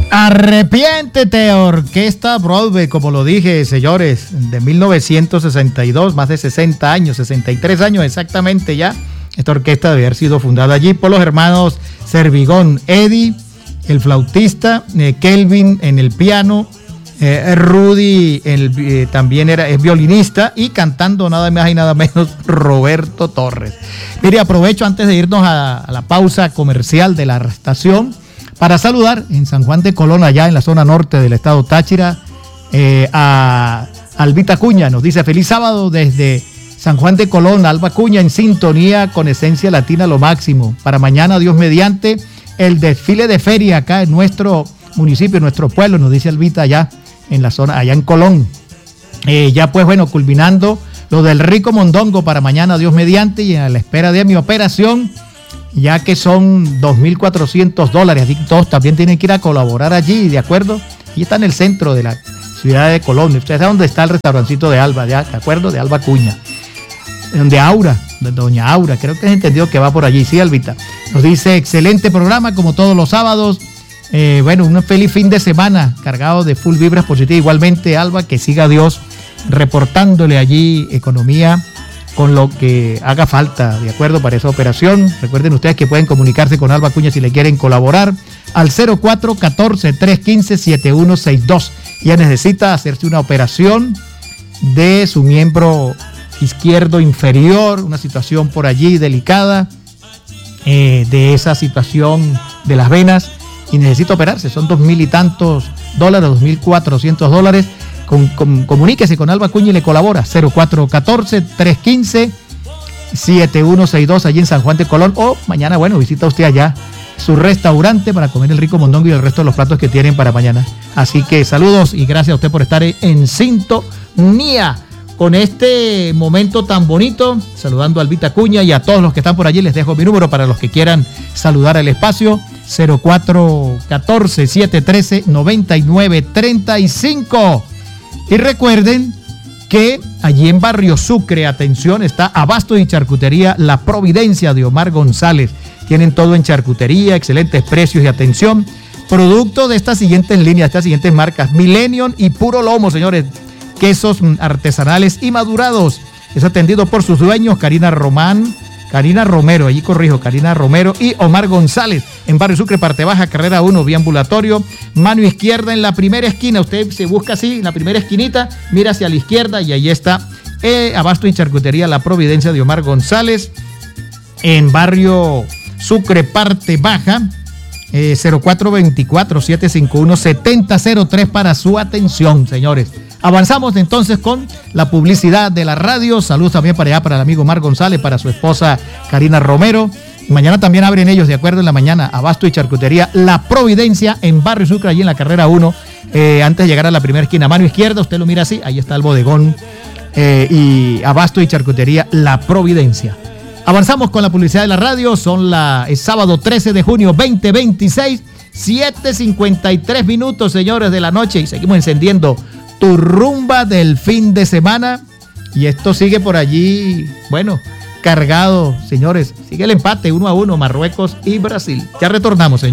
Arrepiéntete, Orquesta Broadway, como lo dije, señores, de 1962, más de 60 años, 63 años exactamente ya. Esta orquesta debe haber sido fundada allí por los hermanos Servigón, Eddie, el flautista, Kelvin en el piano, Rudy también es violinista, y cantando nada más y nada menos Roberto Torres. Mire, aprovecho antes de irnos a la pausa comercial de la estación para saludar en San Juan de Colón, allá en la zona norte del estado Táchira, a Albita Cuña. Nos dice: feliz sábado desde San Juan de Colón, Alba Cuña, en sintonía con Esencia Latina lo máximo. Para mañana, Dios mediante, el desfile de feria acá en nuestro municipio, en nuestro pueblo, nos dice Albita, allá en la zona, allá en Colón. Ya pues bueno, culminando lo del Rico Mondongo para mañana, Dios mediante, y a la espera de mi operación, ya que son $2,400, así que todos también tienen que ir a colaborar allí, ¿de acuerdo? Y está en el centro de la ciudad de Colón. Ustedes saben dónde está el restaurancito de Alba, ¿ya? ¿De acuerdo? De Alba Cuña. De Aura, de doña Aura, creo que es entendido que va por allí, sí, Albita. Nos dice: excelente programa, como todos los sábados. Bueno, un feliz fin de semana, cargado de full vibras positivas. Igualmente, Alba, que siga Dios reportándole allí economía con lo que haga falta, ¿de acuerdo? Para esa operación. Recuerden ustedes que pueden comunicarse con Alba Cuña si le quieren colaborar al 0414-315-7162. Ella necesita hacerse una operación de su miembro izquierdo inferior, una situación por allí delicada, de esa situación de las venas, y necesita operarse. Son $2,000 y tantos, $2,400. Comuníquese con Alba Cuña y le colabora. 0414-315-7162 allí en San Juan de Colón. O mañana, bueno, visita usted allá su restaurante para comer el rico mondongo y el resto de los platos que tienen para mañana. Así que saludos y gracias a usted por estar en sintonía con este momento tan bonito. Saludando a Albita Cuña y a todos los que están por allí. Les dejo mi número para los que quieran saludar al espacio: 0414-713-9935. Y recuerden que allí en Barrio Sucre, atención, está Abasto y Charcutería La Providencia de Omar González. Tienen todo en charcutería, excelentes precios y atención. Producto de estas siguientes líneas, estas siguientes marcas: Millennium y Puro Lomo, señores. Quesos artesanales y madurados. Es atendido por sus dueños, Karina Romero y Omar González, en Barrio Sucre, parte baja, carrera 1, vía ambulatorio, mano izquierda en la primera esquina. Usted se busca así, en la primera esquinita, mira hacia la izquierda y ahí está Abasto y Charcutería La Providencia de Omar González, en Barrio Sucre, parte baja, 0424-751-7003 para su atención, señores. Avanzamos entonces con la publicidad de la radio. Saludos también para allá, para el amigo Omar González, para su esposa Karina Romero. Mañana también abren ellos, de acuerdo, en la mañana, Abasto y Charcutería La Providencia en Barrio Sucre, allí en la carrera 1, antes de llegar a la primera esquina, mano izquierda, usted lo mira así, ahí está el bodegón, y Abasto y Charcutería La Providencia. Avanzamos con la publicidad de la radio. Es sábado 13 de junio 2026, 7:53 señores de la noche, y seguimos encendiendo tu rumba del fin de semana. Y esto sigue por allí, bueno, cargado, señores. Sigue el empate 1-1, Marruecos y Brasil. Ya retornamos, señores.